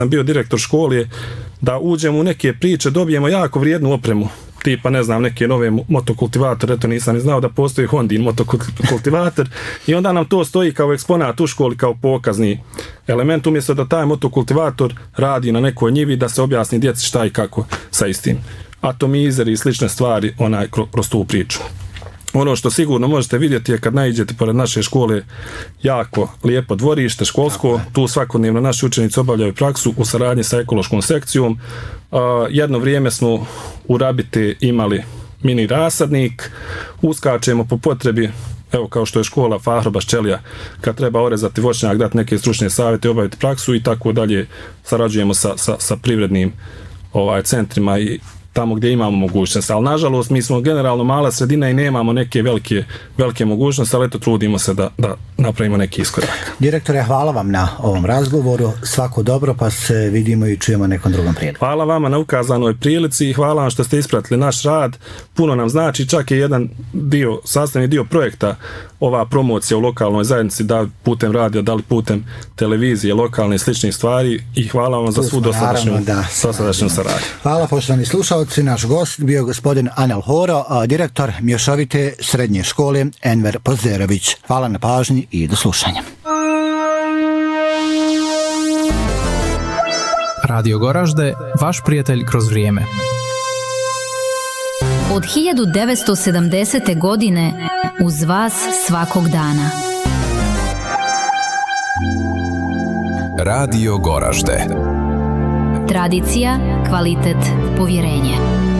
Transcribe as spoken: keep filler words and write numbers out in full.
sam bio direktor škole, da uđemo u neke priče, dobijemo jako vrijednu opremu, tipa, ne znam, neke nove motokultivatore, eto nisam ni znao da postoji Hondin motokultivator, i onda nam to stoji kao eksponat u školi, kao pokazni element, umjesto da taj motokultivator radi na nekoj njivi, da se objasni djeci šta i kako sa istim. Atomizer i slične stvari onaj kroz tu priču. Ono što sigurno možete vidjeti je kad naiđete pored naše škole jako lijepo dvorište školsko, tu svakodnevno naši učenici obavljaju praksu u saradnji sa ekološkom sekcijom. Uh, jedno vrijeme smo u Rabite imali mini rasadnik, uskačemo po potrebi, evo kao što je škola Fahro Baščelija, kad treba orezati voćnjak, dati neke stručne savjete, obaviti praksu i tako dalje, sarađujemo sa, sa, sa privrednim ovaj, centrima i tamo gdje imamo mogućnost, ali nažalost mi smo generalno mala sredina i nemamo neke velike, velike mogućnosti, ali eto trudimo se da, da napravimo neki iskorak. Direktore, hvala vam na ovom razgovoru, svako dobro, pa se vidimo i čujemo nekom drugom priliku. Hvala vama na ukazanoj prilici i hvala vam što ste ispratili naš rad, puno nam znači, čak je jedan dio, sastavni dio projekta ova promocija u lokalnoj zajednici, da putem radija, da li putem televizije, lokalne i sličnih stvari, i hvala vam za svu dosadašnju, da, dosadašnju saradnju. Hvala poštovani slušalci, naš gost bio gospodin Anel Horo, direktor mješovite srednje škole Enver Pozderović. Hvala na pažnji i do slušanja. Radio Goražde, vaš prijatelj kroz vrijeme. Od hiljadu devetsto sedamdesete. godine uz vas svakog dana. Radio Goražde. Tradicija, kvalitet, povjerenje.